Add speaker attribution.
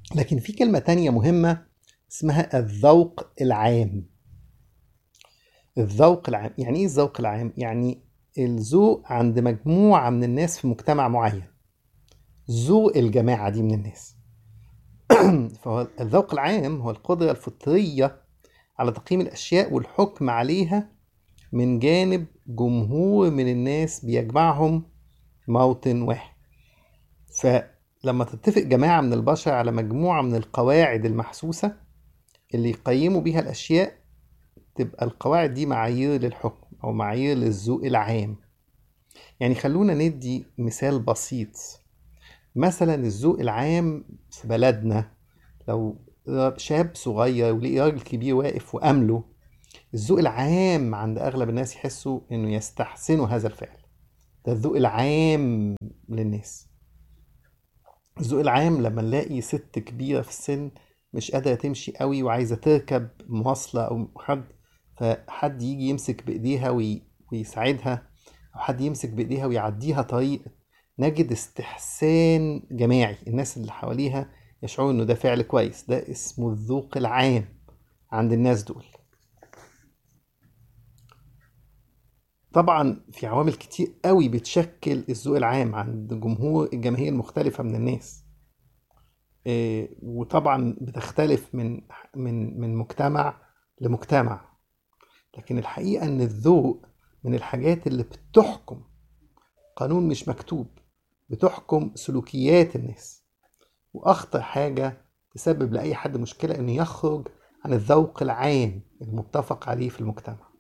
Speaker 1: لكن في كلمة تانية مهمة اسمها الذوق العام. الذوق العام يعني ايه الذوق العام؟ يعني الذوق عند مجموعة من الناس في مجتمع معين، ذوق الجماعة دي من الناس. فهو الذوق العام هو القدرة الفطرية على تقييم الأشياء والحكم عليها من جانب جمهور من الناس بيجمعهم موطن واحد. فلما تتفق جماعة من البشر على مجموعة من القواعد المحسوسة اللي يقيموا بيها الأشياء، تبقى القواعد دي معايير للحكم أو معايير للذوق العام. يعني خلونا ندي مثال بسيط. مثلا الذوق العام في بلدنا، لو شاب صغير ولقي راجل كبير واقف وأمله، الذوق العام عند أغلب الناس يحسوا إنه يستحسنوا هذا الفعل. ده الذوق العام للناس. الذوق العام لما نلاقي ست كبيرة في السن مش قادرة تمشي قوي وعايزة تركب مواصلة أو فحد يجي يمسك بإيديها ويساعدها، أو حد يمسك بإيديها ويعديها طريق، نجد استحسان جماعي. الناس اللي حواليها يشعروا إنه ده فعل كويس. ده اسمه الذوق العام عند الناس دول. طبعا في عوامل كتير قوي بتشكل الذوق العام عند الجماهير المختلفة من الناس. وطبعا بتختلف من مجتمع لمجتمع. لكن الحقيقة ان الذوق من الحاجات اللي بتحكم قانون مش مكتوب، بتحكم سلوكيات الناس. واخطر حاجة تسبب لأي حد مشكلة انه يخرج عن الذوق العام المتفق عليه في المجتمع.